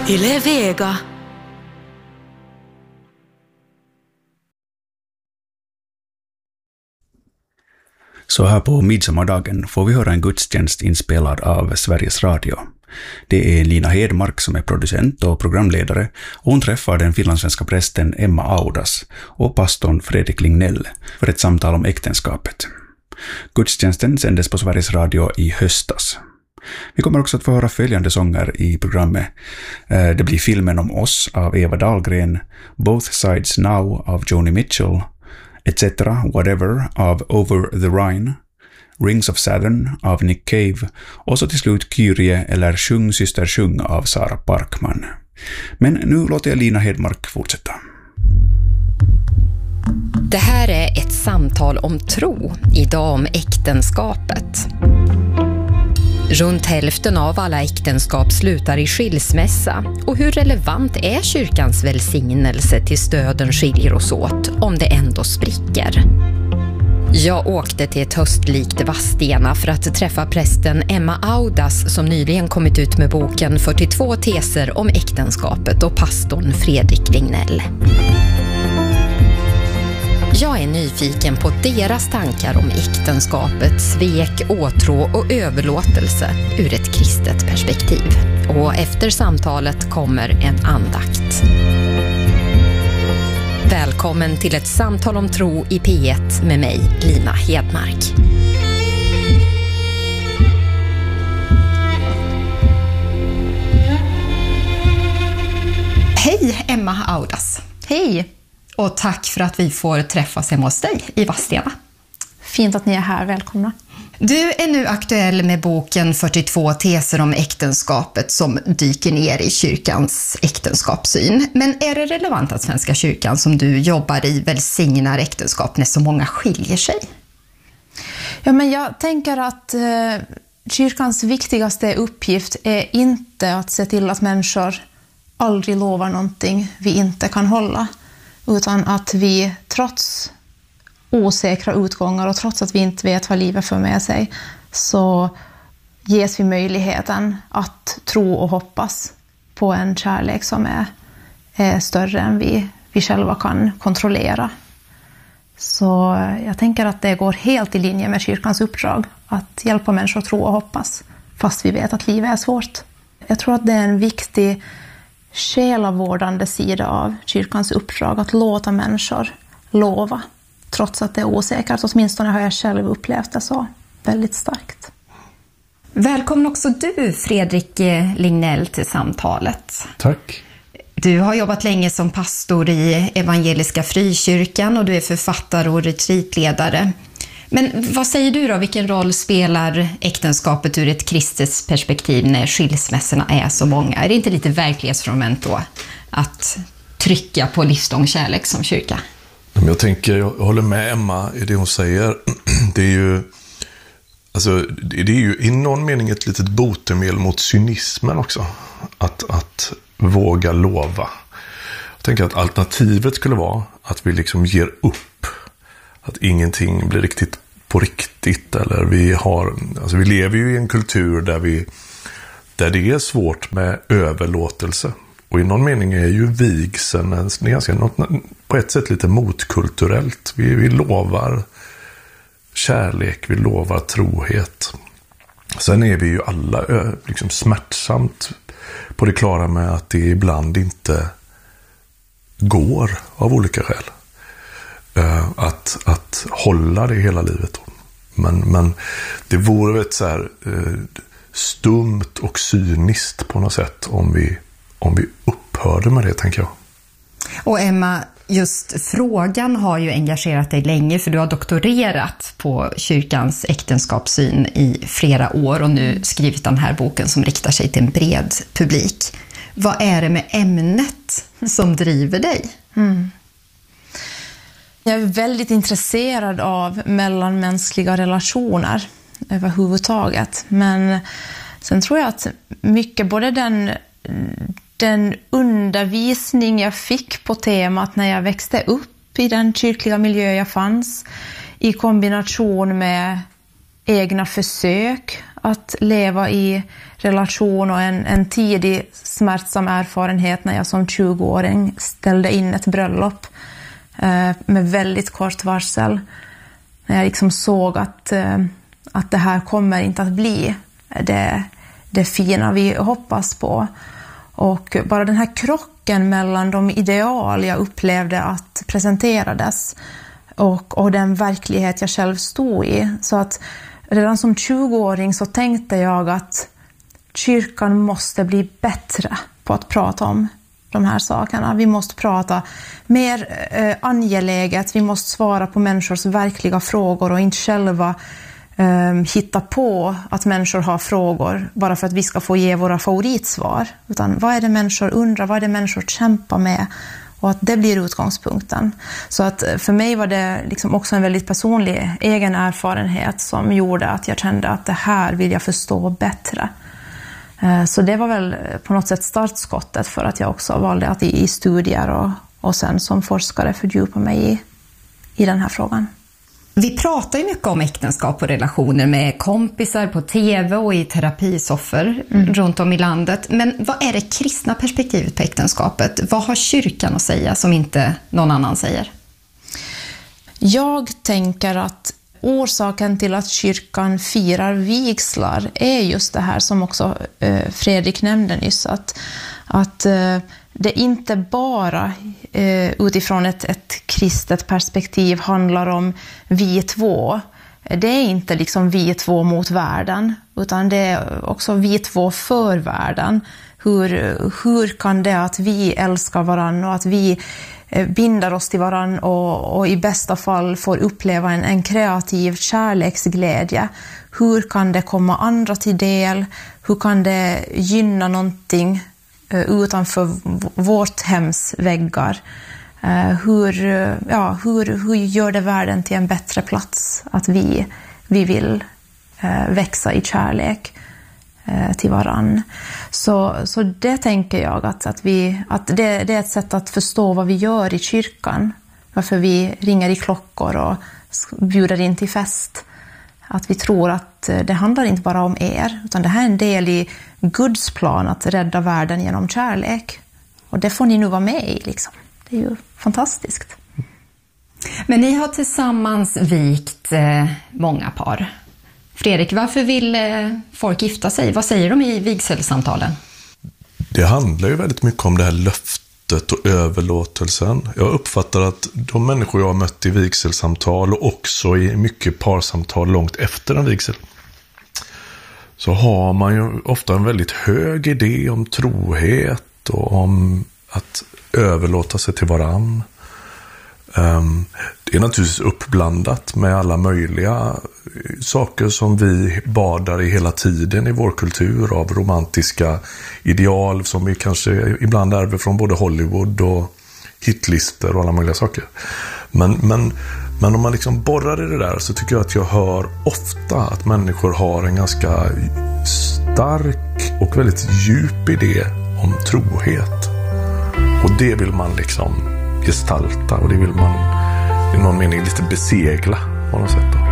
Yle Vega. Så här på midsommardagen får vi höra en gudstjänst inspelad av Sveriges Radio. Det är Lina Hedmark som är producent och programledare, och hon träffar den finlandssvenska prästen Emma Audas och pastorn Fredrik Lignell för ett samtal om äktenskapet. Gudstjänsten sändes på Sveriges Radio i höstas. Vi kommer också att få höra följande sånger i programmet. Det blir Filmen om oss av Eva Dahlgren, Both Sides Now av Joni Mitchell, etc. Whatever av Over the Rhine, Rings of Saturn av Nick Cave och så till slut Kyrie eller Sjung syster sjung av Sara Parkman. Men nu låter jag Lina Hedmark fortsätta. Det här är ett samtal om tro, idag om äktenskapet. Runt hälften av alla äktenskap slutar i skilsmässa, och hur relevant är kyrkans välsignelse till stöden skiljer oss åt om det ändå spricker? Jag åkte till ett höstlikt Vadstena för att träffa prästen Emma Audas som nyligen kommit ut med boken 42 teser om äktenskapet och pastorn Fredrik Lignell. Jag är nyfiken på deras tankar om äktenskapet, svek, åtrå och överlåtelse ur ett kristet perspektiv. Och efter samtalet kommer en andakt. Välkommen till ett samtal om tro i P1 med mig, Lina Hedmark. Hej Emma Audas. Hej. Och tack för att vi får träffas hemma hos dig i Vadstena. Fint att ni är här, välkomna. Du är nu aktuell med boken 42 teser om äktenskapet som dyker ner i kyrkans äktenskapssyn. Men är det relevant att Svenska kyrkan som du jobbar i välsignar äktenskap när så många skiljer sig? Ja, men jag tänker att kyrkans viktigaste uppgift är inte att se till att människor aldrig lovar någonting vi inte kan hålla. Utan att vi trots osäkra utgångar och trots att vi inte vet vad livet för med sig så ges vi möjligheten att tro och hoppas på en kärlek som är större än vi själva kan kontrollera. Så jag tänker att det går helt i linje med kyrkans uppdrag att hjälpa människor att tro och hoppas fast vi vet att livet är svårt. Jag tror att det är en viktig själavårdande sida av kyrkans uppdrag att låta människor lova trots att det är osäkert. Åtminstone har jag själv upplevt det så väldigt starkt. Välkommen också du, Fredrik Lignell, till samtalet. Tack. Du har jobbat länge som pastor i Evangeliska Frikyrkan och du är författare och retreatledare. Men vad säger du då? Vilken roll spelar äktenskapet ur ett kristet perspektiv när skilsmässorna är så många? Är det inte lite verklighetsfrånvänt då att trycka på livslång kärlek som kyrka? Jag håller med Emma i det hon säger. Det är ju i någon mening ett litet botemedel mot cynismen också. Att våga lova. Jag tänker att alternativet skulle vara att vi liksom ger upp. Att ingenting blir riktigt på riktigt. Eller vi lever ju i en kultur där det är svårt med överlåtelse. Och i någon mening är ju vigseln på ett sätt lite motkulturellt. Vi lovar kärlek, vi lovar trohet. Sen är vi ju alla liksom smärtsamt på det klara med att det ibland inte går av olika skäl. Att hålla det hela livet. Men det vore ett så här stumt och cyniskt på något sätt om vi upphörde med det, tänker jag. Och Emma, just frågan har ju engagerat dig länge, för du har doktorerat på kyrkans äktenskapssyn i flera år och nu skrivit den här boken som riktar sig till en bred publik. Vad är det med ämnet som driver dig? Jag är väldigt intresserad av mellanmänskliga relationer överhuvudtaget. Men sen tror jag att mycket, både den undervisning jag fick på temat när jag växte upp i den kyrkliga miljö jag fanns, i kombination med egna försök att leva i relation och en tidig smärtsam erfarenhet när jag som 20-åring ställde in ett bröllop med väldigt kort varsel. När jag liksom såg att det här kommer inte att bli det fina vi hoppas på. Och bara den här krocken mellan de ideal jag upplevde att presenterades och den verklighet jag själv stod i. Så att redan som 20-åring så tänkte jag att kyrkan måste bli bättre på att prata om de här sakerna. Vi måste prata mer angeläget, vi måste svara på människors verkliga frågor och inte själva hitta på att människor har frågor bara för att vi ska få ge våra favoritsvar. Utan vad är det människor undrar, vad är det människor kämpar med, och att det blir utgångspunkten. Så att för mig var det liksom också en väldigt personlig egen erfarenhet som gjorde att jag kände att det här vill jag förstå bättre. Så det var väl på något sätt startskottet för att jag också valde att i studier och sen som forskare fördjupa mig i den här frågan. Vi pratar ju mycket om äktenskap och relationer med kompisar på tv och i terapisoffer runt om i landet. Men vad är det kristna perspektivet på äktenskapet? Vad har kyrkan att säga som inte någon annan säger? Jag tänker att orsaken till att kyrkan firar vigslar är just det här som också Fredrik nämnde nyss. Att det inte bara utifrån ett kristet perspektiv handlar om vi två. Det är inte liksom vi två mot världen, utan det är också vi två för världen. Hur kan det att vi älskar varann och att vi binder oss till varann och i bästa fall får uppleva en kreativ kärleksglädje. Hur kan det komma andra till del? Hur kan det gynna någonting utanför vårt hems väggar? Hur gör det världen till en bättre plats? Att vi vill växa i kärlek till varann. Så det tänker jag att det är ett sätt att förstå vad vi gör i kyrkan. Varför vi ringer i klockor och bjuder in till fest. Att vi tror att det handlar inte bara om er, utan det här är en del i Guds plan att rädda världen genom kärlek. Och det får ni nu vara med i liksom. Det är ju fantastiskt. Men ni har tillsammans vikt många par. Fredrik, varför vill folk gifta sig? Vad säger de i vigselsamtalen? Det handlar ju väldigt mycket om det här löftet och överlåtelsen. Jag uppfattar att de människor jag har mött i vigselsamtal och också i mycket parsamtal långt efter en vigsel, så har man ju ofta en väldigt hög idé om trohet och om att överlåta sig till varann. Det är naturligtvis uppblandat med alla möjliga saker som vi badar i hela tiden i vår kultur, av romantiska ideal som vi kanske ibland ärver från både Hollywood och hitlister och alla möjliga saker. Men om man liksom borrar i det där, så tycker jag att jag hör ofta att människor har en ganska stark och väldigt djup idé om trohet. Och det vill man liksom gestalta, och det vill man i någon mening lite besegla på något sätt då.